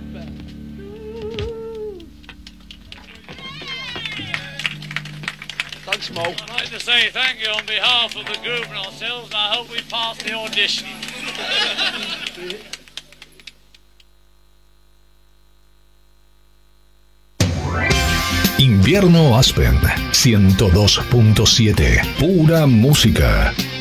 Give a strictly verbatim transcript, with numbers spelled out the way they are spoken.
Thanks, Mo. I'd like to say thank you on behalf of the group and ourselves, and I hope we pass the audition. Invierno Aspen ciento dos punto siete. Pura música.